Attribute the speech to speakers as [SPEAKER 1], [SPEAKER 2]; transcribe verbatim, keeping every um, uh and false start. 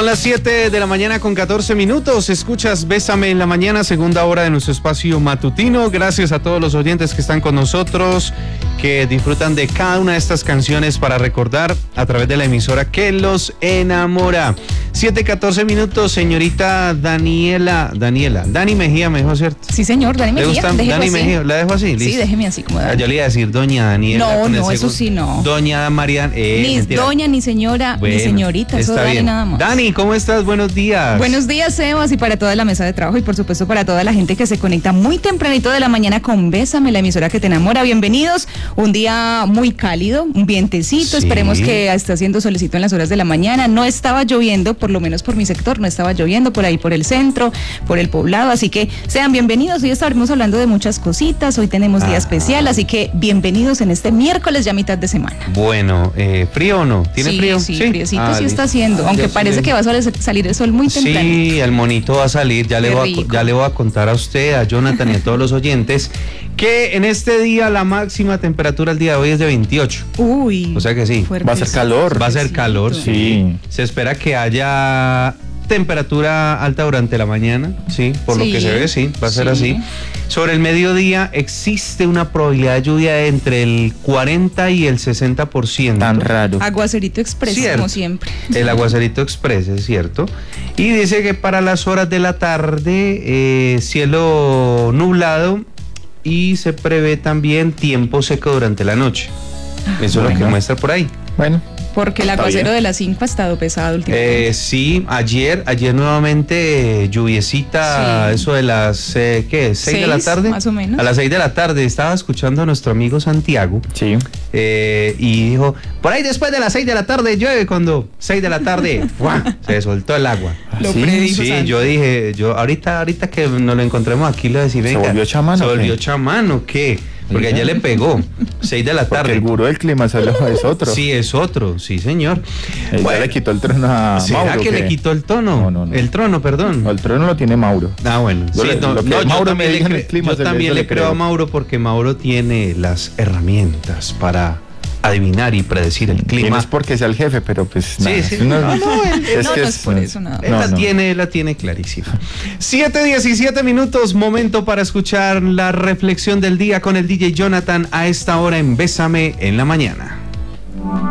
[SPEAKER 1] Son las siete de la mañana con catorce minutos. Escuchas Bésame en la Mañana, segunda hora de nuestro espacio matutino. Gracias a todos los oyentes que están con nosotros, que disfrutan de cada una de estas canciones para recordar a través de la emisora que los enamora. siete, catorce minutos, señorita Daniela, Daniela, Dani Mejía, me dijo, ¿cierto?
[SPEAKER 2] Sí, señor, Dani Mejía.
[SPEAKER 1] ¿Le gusta Dani Mejía? ¿La dejo así? ¿Listo?
[SPEAKER 2] Sí, déjeme así como
[SPEAKER 1] Ah, yo le iba a decir doña Daniela.
[SPEAKER 2] No, no,
[SPEAKER 1] ese
[SPEAKER 2] eso
[SPEAKER 1] gusto.
[SPEAKER 2] sí no.
[SPEAKER 1] Doña Mariana. Eh,
[SPEAKER 2] ni
[SPEAKER 1] mentira.
[SPEAKER 2] doña, ni señora,
[SPEAKER 1] Bueno,
[SPEAKER 2] ni señorita, eso
[SPEAKER 1] está
[SPEAKER 2] Dani
[SPEAKER 1] bien.
[SPEAKER 2] nada más.
[SPEAKER 1] Dani, ¿cómo estás? Buenos días.
[SPEAKER 2] Buenos días, Sebas, y para toda la mesa de trabajo y por supuesto para toda la gente que se conecta muy tempranito de la mañana con Bésame, la emisora que te enamora. Bienvenidos. Un día muy cálido, un vientecito.
[SPEAKER 1] Sí.
[SPEAKER 2] Esperemos que esté haciendo solecito en las horas de la mañana. No estaba lloviendo, por lo menos por mi sector, no estaba lloviendo por ahí por el centro, por el poblado. Así que sean bienvenidos. Hoy estaremos hablando de muchas cositas. Hoy tenemos día
[SPEAKER 1] Ah.
[SPEAKER 2] especial, así que bienvenidos en este miércoles, ya mitad de semana.
[SPEAKER 1] Bueno, eh, ¿frío o no? ¿Tiene
[SPEAKER 2] sí,
[SPEAKER 1] frío?
[SPEAKER 2] Sí, sí, friecito
[SPEAKER 1] Ah,
[SPEAKER 2] sí está
[SPEAKER 1] listo.
[SPEAKER 2] haciendo,
[SPEAKER 1] Ah,
[SPEAKER 2] aunque
[SPEAKER 1] yo
[SPEAKER 2] parece
[SPEAKER 1] sí.
[SPEAKER 2] que va a sol- salir el sol muy temprano.
[SPEAKER 1] Sí, el monito va a salir, ya le,
[SPEAKER 2] Qué
[SPEAKER 1] voy a,
[SPEAKER 2] rico.
[SPEAKER 1] ya le voy a contar a usted, a Jonathan y a todos los oyentes, que en este día la máxima temperatura el día de hoy es de veintiocho.
[SPEAKER 2] Uy.
[SPEAKER 1] O sea que sí.
[SPEAKER 2] fuerte.
[SPEAKER 3] Va a ser calor.
[SPEAKER 1] Va a ser calor, sí.
[SPEAKER 3] Sí.
[SPEAKER 1] Se espera que haya temperatura alta durante la mañana, sí, por lo
[SPEAKER 2] Sí,
[SPEAKER 1] que se ve, sí, va a ser
[SPEAKER 2] sí.
[SPEAKER 1] así. Sobre el mediodía existe una probabilidad de lluvia entre el cuarenta y el sesenta por ciento.
[SPEAKER 3] Tan raro.
[SPEAKER 2] Aguacerito express,
[SPEAKER 1] Cierto.
[SPEAKER 2] como siempre.
[SPEAKER 1] El aguacerito express, es cierto. Y dice que para las horas de la tarde, eh, cielo nublado y se prevé también tiempo seco durante la noche. Eso es lo que
[SPEAKER 3] bueno.
[SPEAKER 1] muestra por ahí.
[SPEAKER 3] Bueno,
[SPEAKER 2] Porque el
[SPEAKER 3] Está
[SPEAKER 2] aguacero
[SPEAKER 3] bien.
[SPEAKER 2] de las cinco ha estado pesado últimamente.
[SPEAKER 1] Eh, sí, ayer, ayer nuevamente eh, lluviecita,
[SPEAKER 2] Sí.
[SPEAKER 1] eso de las, eh, ¿qué? ¿Seis de la
[SPEAKER 2] Seis,
[SPEAKER 1] tarde?
[SPEAKER 2] más o menos.
[SPEAKER 1] A las seis de la tarde estaba escuchando a nuestro amigo Santiago
[SPEAKER 3] sí.
[SPEAKER 1] eh, y dijo, por ahí después de las seis de la tarde llueve, cuando seis de la tarde, ¡fua! Se soltó el agua.
[SPEAKER 2] Lo
[SPEAKER 3] ¿Sí?
[SPEAKER 2] predijo
[SPEAKER 1] Sí,
[SPEAKER 2] Santi.
[SPEAKER 1] yo dije, yo ahorita, ahorita que nos lo encontremos aquí le decía,
[SPEAKER 3] ¿Se
[SPEAKER 1] venga,
[SPEAKER 3] volvió chamán
[SPEAKER 1] ¿Se
[SPEAKER 3] o qué?
[SPEAKER 1] volvió chamán o qué? Porque
[SPEAKER 3] Oiga.
[SPEAKER 1] allá le pegó, seis de la
[SPEAKER 3] Porque
[SPEAKER 1] tarde.
[SPEAKER 3] el gurú del clima solo es otro.
[SPEAKER 1] Sí, es otro, sí señor.
[SPEAKER 3] Él ya
[SPEAKER 1] Bueno,
[SPEAKER 3] le quitó el trono a
[SPEAKER 1] ¿será
[SPEAKER 3] Mauro.
[SPEAKER 1] que
[SPEAKER 3] ¿qué?
[SPEAKER 1] le quitó el tono?
[SPEAKER 3] No, no, no.
[SPEAKER 1] El trono, perdón.
[SPEAKER 3] No, el trono lo tiene Mauro.
[SPEAKER 1] Ah, bueno.
[SPEAKER 3] Yo
[SPEAKER 1] Sí,
[SPEAKER 3] le-
[SPEAKER 1] no,
[SPEAKER 3] lo que
[SPEAKER 1] no, yo
[SPEAKER 3] Mauro
[SPEAKER 1] también,
[SPEAKER 3] me
[SPEAKER 1] le,
[SPEAKER 3] diga en
[SPEAKER 1] cre-
[SPEAKER 3] el clima,
[SPEAKER 1] yo
[SPEAKER 3] se le-
[SPEAKER 1] también
[SPEAKER 3] yo
[SPEAKER 1] le
[SPEAKER 3] le
[SPEAKER 1] creo a
[SPEAKER 3] creo.
[SPEAKER 1] Mauro porque Mauro tiene las herramientas para adivinar y predecir el
[SPEAKER 3] Y no
[SPEAKER 1] clima.
[SPEAKER 3] es porque sea el jefe, pero pues
[SPEAKER 1] Sí,
[SPEAKER 3] nada,
[SPEAKER 1] sí.
[SPEAKER 3] no,
[SPEAKER 1] No, no, él-
[SPEAKER 3] es
[SPEAKER 2] no,
[SPEAKER 3] que
[SPEAKER 2] no es por eso, nada.
[SPEAKER 1] Él
[SPEAKER 3] no,
[SPEAKER 1] la
[SPEAKER 3] no.
[SPEAKER 1] tiene, él la tiene clarísima. siete, diecisiete minutos, momento para escuchar la reflexión del día con el D J Jonathan a esta hora en Bésame en la Mañana.